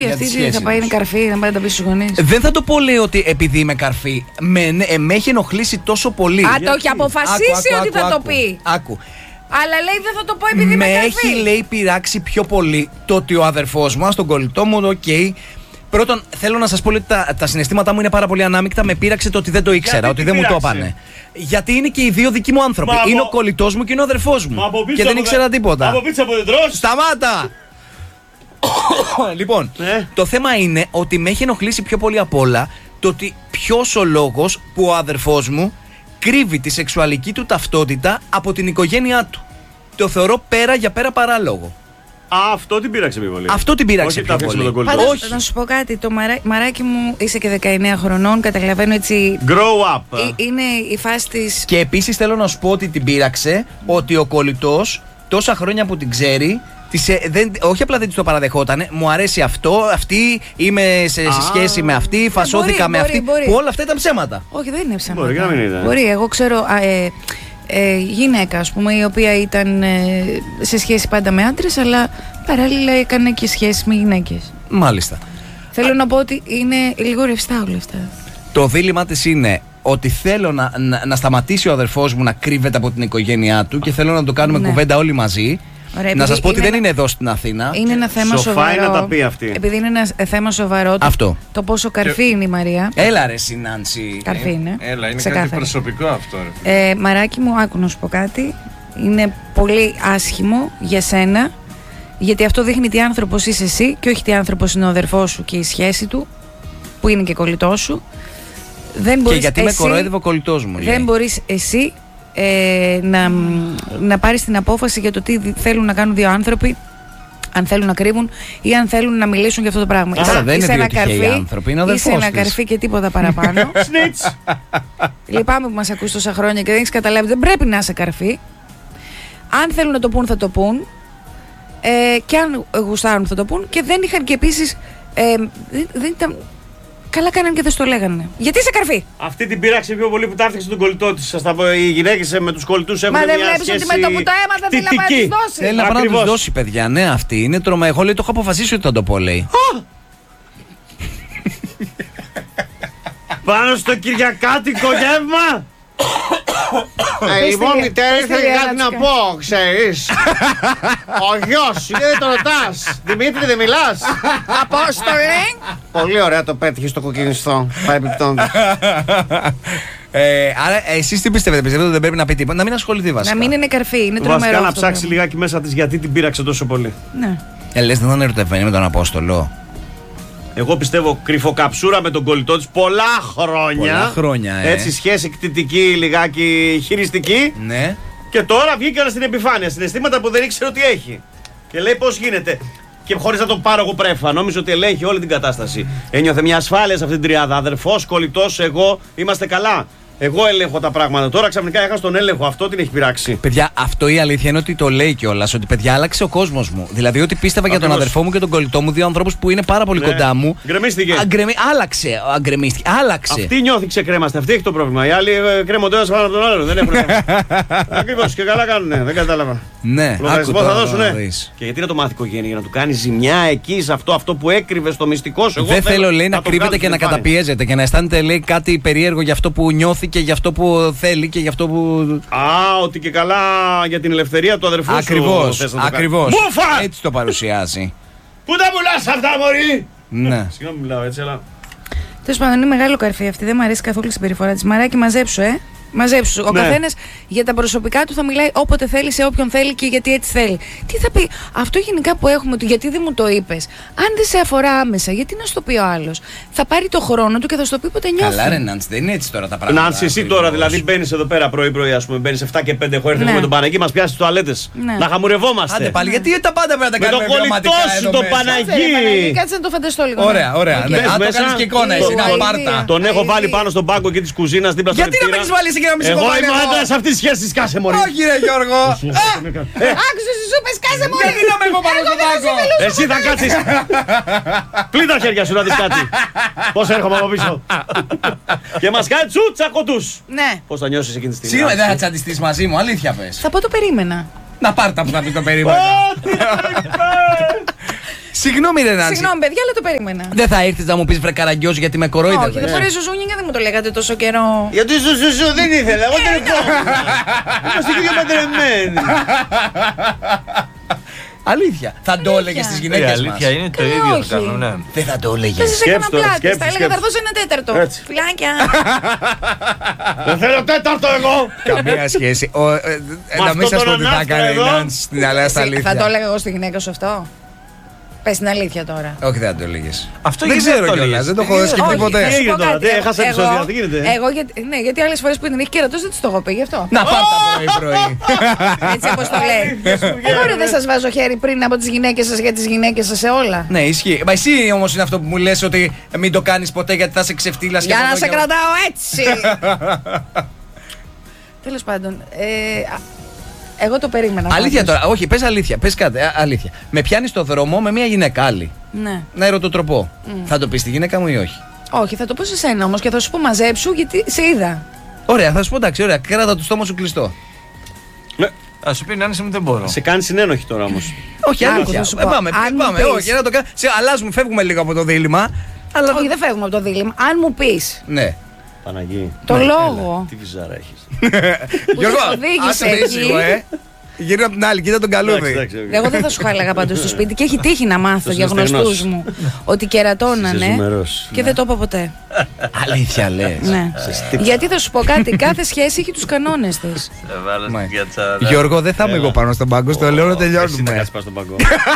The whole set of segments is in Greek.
Αυτή θα πάει είναι καρφί, να πάει να τα πει στους γονείς. Δεν θα το πω, λέει, ότι επειδή είμαι καρφί. Με έχει ενοχλήσει τόσο πολύ. Το έχει αποφασίσει ότι θα το πει. Άκου. Αλλά λέει δεν θα το πω επειδή είμαι καρφί. Με έχει, λέει, πειράξει πιο πολύ το ότι ο αδερφός μου, στον κολλητό μου, οκ. Πρώτον, θέλω να σας πω ότι τα συναισθήματά μου είναι πάρα πολύ ανάμεικτα. Με πείραξε το ότι δεν το ήξερα, ότι δεν μου το έπανε. Γιατί είναι και οι δύο δικοί μου άνθρωποι. Είναι ο κολλητός μου και είναι ο αδερφός μου. Και δεν ήξερα τίποτα. Από πίτσα που δεν τρως. Σταμάτα! Λοιπόν, το θέμα είναι ότι με έχει ενοχλήσει πιο πολύ απ' όλα το ότι ποιος ο λόγος που ο αδερφός μου κρύβει τη σεξουαλική του ταυτότητα από την οικογένειά του. Το θεωρώ πέρα για πέρα παράλογο. Αυτό την πείραξε πιο πολύ. Αυτό την πείραξε πιο πολύ. Πάντως, να σου πω κάτι, το μαράκι μου είσαι και 19 χρονών, καταλαβαίνω έτσι. Grow up. Είναι η φάση της. Και επίσης θέλω να σου πω ότι την πείραξε ότι ο κολλητός τόσα χρόνια που την ξέρει. Όχι απλά δεν της το παραδεχότανε, μου αρέσει αυτό, αυτή, είμαι σε σχέση με αυτή, φασώθηκα με αυτή. Που όλα αυτά ήταν ψέματα. Όχι, δεν είναι ψέματα. Μπορεί να μην είναι. Μπορεί, εγώ ξέρω γυναίκα, ας πούμε, η οποία ήταν σε σχέση πάντα με άντρες, αλλά παράλληλα έκανε και σχέση με γυναίκες. Μάλιστα. Θέλω να πω ότι είναι λίγο ρευστά όλα αυτά. Το δίλημά της είναι ότι θέλω να σταματήσει ο αδερφός μου να κρύβεται από την οικογένειά του και θέλω να το κάνουμε κουβέντα όλοι μαζί. Ωραία, να σας πω ότι δεν είναι εδώ στην Αθήνα. Είναι ένα θέμα σοβαρό. Να τα πει αυτή. Επειδή είναι ένα θέμα σοβαρό. Αυτό. Το πόσο καρφί είναι η Μαρία. Έλα ρε Συνάνση. Καρφί είναι. Έλα, είναι ξεκάθαρα. κάτι προσωπικό αυτό. Ρε. Μαράκι μου, άκου να σου πω κάτι. Είναι πολύ άσχημο για σένα. Γιατί αυτό δείχνει τι άνθρωπος είσαι εσύ και όχι τι άνθρωπος είναι ο αδερφός σου και η σχέση του, που είναι και κολλητός σου. Δεν και γιατί με κοροϊδεύει ο κολλητός μου. Δεν μπορείς εσύ να πάρεις την απόφαση για το τι θέλουν να κάνουν δύο άνθρωποι, αν θέλουν να κρύβουν ή αν θέλουν να μιλήσουν για αυτό το πράγμα. Δεν είναι δύο τυχαίοι άνθρωποι, είναι ο αδερφός της. Είσαι ένα καρφί και τίποτα παραπάνω. Σνιτς. Λυπάμαι που μας ακούς τόσα χρόνια και δεν έχεις καταλάβει. Δεν πρέπει να είσαι καρφί. Αν θέλουν να το πούν θα το πούν, και αν γουστάρουν θα το πούν, και δεν είχαν και επίσης δεν ήταν. Καλά κάνανε και δεν στο λέγανε. Γιατί είσαι καρφί. Αυτή την πείραξε πιο πολύ που τα έφτιαξε τον κολλητό της. Σας τα πω, οι γυναίκες με τους κολλητούς έχουν μια σχέση. Μα δεν βλέπεις ότι με το που το έμαθα θέλει να πάει να τους δώσει. Θέλει να πάει να τους δώσει, παιδιά. Ναι, αυτή είναι τρομα. Εγώ λέει το έχω αποφασίσει ότι θα το πω, λέει. Πάνω στο κυριακάτικο γεύμα. Λοιπόν, μητέρα, ήρθε κάτι να πω, ξέρεις. Ο γιος, δεν το ρωτάς. Δημήτρη, δεν μιλάς. Απόστολε. Πολύ ωραία το πέτυχε στο κοκκινιστό. Παρεπιπτόντως. Άρα, εσείς τι πιστεύετε, πιστεύετε ότι δεν πρέπει να πει τίποτα, να μην ασχοληθεί βασικά. Να μην είναι καρφί, είναι τρομερό. Βασικά να ψάξει λιγάκι μέσα της γιατί την πείραξε τόσο πολύ. Ναι. Λες, δεν ήταν ερωτευμένη με τον Απόστολο. Εγώ πιστεύω κρυφοκαψούρα με τον κολλητό της πολλά χρόνια. Πολλά χρόνια, Έτσι, σχέση κτητική, λιγάκι χειριστική. Ναι. Και τώρα βγήκε όλα στην επιφάνεια. Συναισθήματα που δεν ήξερε ότι έχει. Και λέει πώς γίνεται. Και χωρίς να τον πάρω εγώ πρέφα. Νόμιζε ότι ελέγχει όλη την κατάσταση. Ένιωθε μια ασφάλεια σε αυτήν την τριάδα. Αδερφός, κολλητός, εγώ είμαστε καλά. Εγώ ελέγχω τα πράγματα. Τώρα ξαφνικά έχασα τον έλεγχο. Αυτό την έχει πειράξει. Παιδιά, αυτό η αλήθεια είναι ότι το λέει κιόλας. Ότι παιδιά άλλαξε ο κόσμος μου. Δηλαδή ότι πίστευα για τον αδερφό μου και τον κολλητό μου, δύο ανθρώπους που είναι πάρα πολύ κοντά μου. Γκρεμίστηκε. Άλλαξε. Αυτή νιώθει ξεκρέμαστε. Αυτή έχει το πρόβλημα. Οι άλλοι κρέμονται ένα πάνω από τον άλλο. Δεν έχουν. Ακριβώς και καλά κάνουνε. Δεν κατάλαβα. Ναι, λογαριασμό θα δώσουνε. Και γιατί να το μάθει η οικογένεια, για να του κάνει ζημιά εκεί σε αυτό που έκρυβε στο μυστικό σου. Δεν θέλω, λέει, να κρύβεται και να καταπιέζεται και να αισθάνεται, λέει, κάτι περίεργο για αυτό που νιώθει και για αυτό που θέλει και για αυτό που. Ότι και καλά για την ελευθερία του αδερφού σου. Ακριβώς. Μούφα! Έτσι το παρουσιάζει. Πού τα πουλάς αυτά, μωρή! Ναι. Συγγνώμη, μιλάω έτσι, αλλά. Τέλος πάντων, είναι μεγάλο καρφί αυτή. Δεν μου αρέσει καθόλου η συμπεριφορά της. Μαράκι, μαζέψου, Μαζέψου. Ο καθένας για τα προσωπικά του θα μιλάει όποτε θέλει, σε όποιον θέλει και γιατί έτσι θέλει. Τι θα πει, αυτό γενικά που έχουμε του, γιατί δεν μου το είπες. Αν δεν σε αφορά άμεσα, γιατί να σου το πει ο άλλος. Θα πάρει το χρόνο του και θα σου το πει όποτε νιώθει. Καλά, ρε Νάντσι, δεν είναι έτσι τώρα τα πράγματα. Νάντσι, εσύ τώρα δηλαδή μπαίνεις εδώ πέρα πρωί-πρωί, ας πούμε, μπαίνεις 7 και 5. Έχω έρθει με τον Παναγί, μας πιάσει τουαλέτες. Να χαμουρευόμαστε. Άντε πάλι, γιατί τα πάντα πρέπει να τα κάνουμε βιωματικά. Με το κολλητό σου, το Παναγί. Κάτσε να το φανταστώ λίγο. Ωραία. Αν το κάνεις και εικόνα, εσύ να πάρτα. Τον έχω βάλει πάνω στον πάγκο και της κουζίνας δίπλα στο. Γιατί να με έχεις βάλει εσύ και να μην σηκωθώ. Άντρας αυτής της σχέσης, κάσε μωρή. Όχι ρε Γιώργο. Άκουσες τι σου είπες, κάσε μωρή. Γιατί να με έχω πάνω στο πάγκο. Εσύ θα κάτσεις. Πλύνει τα χέρια σου να δεις κάτι. Πώς έρχομαι από πίσω. Και μας κάνει τσακωτούς. Ναι. Πώς θα νιώσεις εκείνη τη στιγμή. Σίγουρα δεν θα τσαντιστείς μαζί μου, αλήθεια πες. Θα πω το περίμενα. Να πάρτα που θα πει το περίμενα. Συγγνώμη, ρε Νάνση. Συγγνώμη, παιδιά, αλλά το περίμενα. Δεν θα έρθει να μου πει βρε καραγκιόζη γιατί με κοροϊδεύε. Όχι, δεν φοράει ζουζούνια και δεν μου το λέγατε τόσο καιρό. Γιατί σου δεν ήθελα, εγώ δεν είμαστε και δύο παντρεμένοι. Αλήθεια. Θα το έλεγε στις γυναίκες μας? Αλήθεια είναι το ίδιο το κάνουν, ναι. Δεν θα το έλεγε. Δεν σας έκανα Σκέψου τώρα, πλάτες, θα σκέψου, έλεγα θα έρθω σκέψου. σε 1/4. Έτσι. Φιλάκια. Δεν θέλω τέταρτο εγώ. Καμία σχέση. Να μην αυτό σας πω τον τι θα ανάφερα έκανε η εδώ. Νάνση στην αλήθεια. Θα το έλεγα εγώ στη γυναίκα σου αυτό. Πες την αλήθεια τώρα. Όχι, δεν θα το έλεγες. Αυτό δεν γιατί ξέρω το κιόλας, έλεγες? δεν το έχω σκεφτεί Όχι, ποτέ. θα σου έγινε πω τώρα, κάτι. τι, έχασα επεισόδια, τι γίνεται? Εγώ, γιατί άλλες φορές που την έχει κερατώσει δεν της το έχω πει γι' αυτό. Να πάρ' τα πρωί-πρωί. Έτσι όπως το λέει. Εγώ ρε, δεν σας βάζω χέρι πριν από τις γυναίκες σας για τις γυναίκες σας σε όλα. Ναι, ισχύει. Μα εσύ όμως είναι αυτό που μου λες ότι μην το κάνεις ποτέ γιατί θα σε ξεφτύλας. Για να σε κρατάω έτσι. Τέλος πάντων, εγώ το περίμενα. Αλήθεια πάντως. τώρα, όχι, πες αλήθεια, πες κάτι, αλήθεια. Με πιάνεις στο δρόμο με μια γυναίκα άλλη. Ναι. Να ερωτοτροπώ. Θα το πεις στη γυναίκα μου ή όχι? Όχι, θα το πω σε σένα όμως και θα σου πω μαζέψου γιατί σε είδα. Ωραία, θα σου πω εντάξει, ωραία, κράτα το στόμα σου κλειστό. Α σου πει Νάνση μου δεν μπορώ. Σε κάνει συνένοχη τώρα όμως. Όχι, Άκου, αλήθεια. θα σου πω. Πάμε, Αν μου πάμε. πεις- Όχι, να το κάνω. Αλλάζουμε, φεύγουμε λίγο από το δίλημμα. Αλλά Όχι, δεν φεύγουμε από το δίλημμα. Αν μου πεις ναι. Παναγί. το λόγο Τι βυζάρα έχεις. Γιώργο, σε οδήγησε άσε με εκεί. ήσυχο, Γύρω από την άλλη, κοίτα τον καλούδι. Εγώ δεν θα σου χάλαγα πάντως στο σπίτι και έχει τύχει να μάθω Το για γνωστούς συναστεγνός. μου ότι κερατώνανε ζουμερός. και δεν το είπα ποτέ. Αλήθεια λες. Ναι. Γιατί θα σου πω κάτι, κάθε σχέση έχει τους κανόνες της. Βάλω Μα. στην πιατσάδα. Γιώργο, δεν θα είμαι εγώ πάνω στον πάγκο, στο λέω να Εσύ θα τελειώνουμε. κάτσεις πάνω στον παγκό.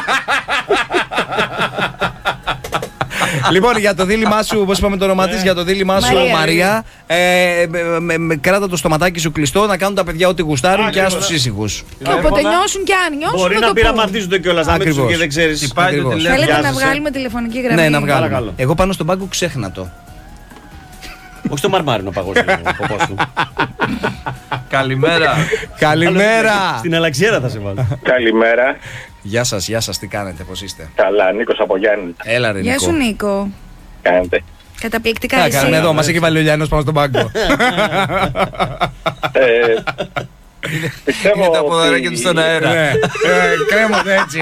Λοιπόν, για το δίλημά σου, όπως είπαμε το όνομα της, για το δίλημά σου, Μαρία. Μαρία, κράτα το στοματάκι σου κλειστό, να κάνουν τα παιδιά ό,τι γουστάρουν και Ακριβώς. άστους ήσυχους. Και όποτε νιώσουν και αν νιώσουν Μπορεί θα να το πούν. πειραματίζονται κιόλας, να μην τους Ακριβώς. και δεν ξέρεις. Χτυπάει το Ακριβώς. τηλέφωνο. Θέλετε να Βιάζεσαι. βγάλουμε τηλεφωνική γραμμή? Ναι, να βγάλουμε. Παρακαλώ. Εγώ πάνω στον πάγκο ξέχνα το. Όχι στο μαρμάρινο παγόσιο ο ποπός του. Καλημέρα. Καλημέρα! Στην αλαξιέρα θα σε βάλω. Καλημέρα. Γεια σας, τι κάνετε, πώς είστε? Καλά, Νίκος από Γιάννη. Έλα ρε Γεια Νικό. σου Νίκο. Κάνετε. Καταπληκτικά Τι εσύ. κάνουμε εδώ, μας έχει βάλει ο Λιάννος πάνω στον πάγκο. Πιστεύω Είναι τα ποδαράκια του στον αέρα. Ναι, κρέμονται έτσι.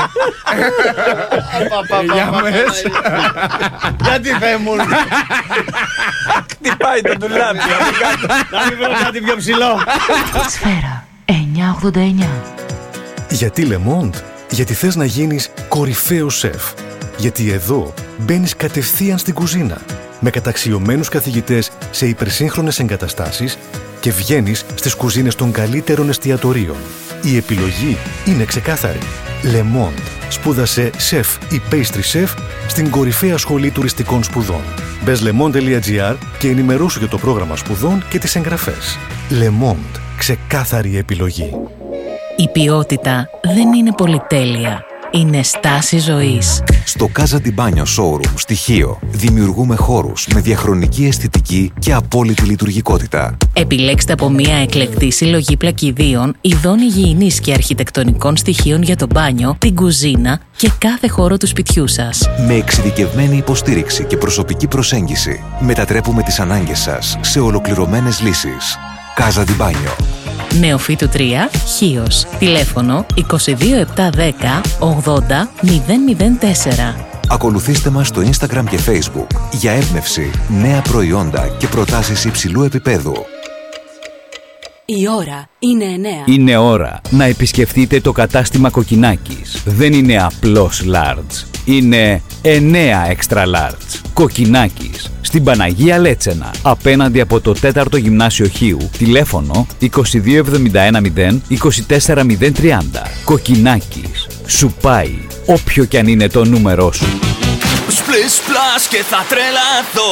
Για μες. Γιατί φέμουν. Χτυπάει το ντουλάπι. Να μην βρω κάτι πιο ψηλό. Σφαίρα 989. Γιατί Le Monde? Γιατί θες να γίνεις κορυφαίος σεφ. Γιατί εδώ μπαίνεις κατευθείαν στην κουζίνα με καταξιωμένους καθηγητές σε υπερσύγχρονες εγκαταστάσεις και βγαίνεις στις κουζίνες των καλύτερων εστιατορίων. Η επιλογή είναι ξεκάθαρη. Le Monde. Σπούδασε σεφ ή pastry chef στην κορυφαία σχολή τουριστικών σπουδών. Μπες lemonde.gr και ενημερώσου για το πρόγραμμα σπουδών και τις εγγραφές. Le Monde. Ξεκάθαρη επιλογή. Η ποιότητα δεν είναι πολυτέλεια. Είναι στάση ζωής. Στο Casa di Bagno Showroom στοιχείο δημιουργούμε χώρους με διαχρονική αισθητική και απόλυτη λειτουργικότητα. Επιλέξτε από μια εκλεκτή συλλογή πλακιδίων, ειδών υγιεινής και αρχιτεκτονικών στοιχείων για το μπάνιο, την κουζίνα και κάθε χώρο του σπιτιού σας. Με εξειδικευμένη υποστήριξη και προσωπική προσέγγιση μετατρέπουμε τις ανάγκες σας σε ολοκληρωμένες λύσεις. Casa di Bagno. Νεοφύτου 3, Χίος. Τηλέφωνο 22710 80 004. Ακολουθήστε μας στο Instagram και Facebook για έμπνευση, νέα προϊόντα και προτάσεις υψηλού επίπεδου. Η ώρα είναι 9. Είναι ώρα να επισκεφτείτε το κατάστημα Κοκκινάκης. Δεν είναι απλώς large. Είναι 9 extra large. Κοκκινάκης. Στην Παναγία Λέτσενα. Απέναντι από το 4ο Γυμνάσιο Χίου. Τηλέφωνο 22710 24030. Κοκκινάκης. Σου πάει όποιο κι αν είναι το νούμερό σου. Splish splash και θα τρελαθώ.